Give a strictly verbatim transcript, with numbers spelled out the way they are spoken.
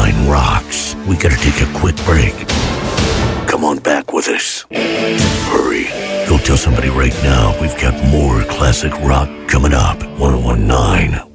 nine rocks. We gotta take a quick break. Come on back with us. Hurry. Go tell somebody right now we've got more classic rock coming up. ten nineteen